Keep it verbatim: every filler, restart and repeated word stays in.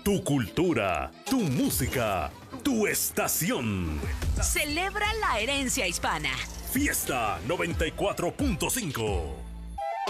Tu cultura, tu música, tu estación. Celebra la herencia hispana. Fiesta noventa y cuatro punto cinco.